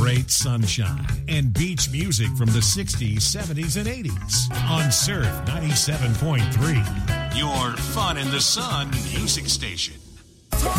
Great sunshine and beach music from the 60s, 70s, and 80s on Surf 97.3. Your fun in the sun music station.